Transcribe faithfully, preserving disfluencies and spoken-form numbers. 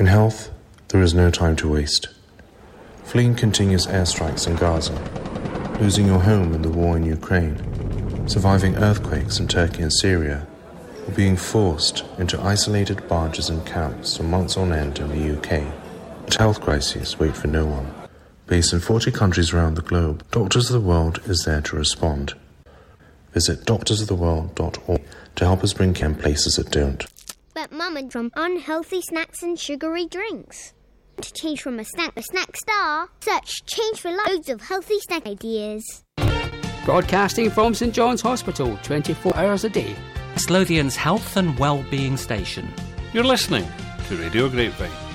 In health, there is no time to waste. Fleeing continuous airstrikes in Gaza, losing your home in the war in Ukraine, surviving earthquakes in Turkey and Syria, or being forced into isolated barges and camps for months on end in the U K. But health crises wait for no one. Based in forty countries around the globe, Doctors of the World is there to respond. Visit doctors of the world dot org to help us bring care in places that don't. But Mum, from unhealthy snacks and sugary drinks. To change from a snack to Snack Star, search Change for loads of healthy snack ideas. Broadcasting from St John's Hospital, twenty-four hours a day. Lothian's health and well-being station. You're listening to Radio Grapevine.